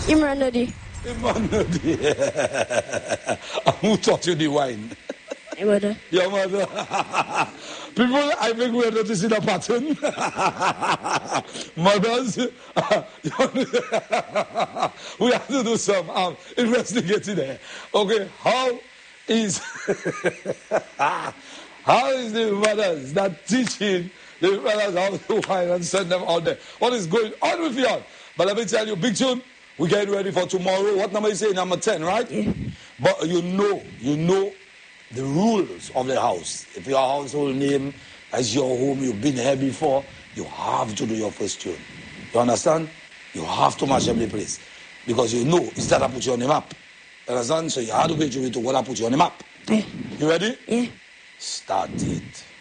Imranodi. Imranodi. Who taught you the wine? Your mother. Your mother. People, I think we are noticing a pattern. Mothers, we have to do some investigating there. Okay, how is the mothers that teaching the brothers how to wine and send them out there? What is going on with you all? But let me tell you, Big Tune, we're getting ready for tomorrow. What number you say? Number 10, right? Yeah. But you know the rules of the house. If your household name is your home, you've been here before, you have to do your first tune. You understand? You have to match every place. Because you know it's that I put you on the map. You understand? So you have to pay tribute to what I put you on the map. Yeah. You ready? Yeah. Start it.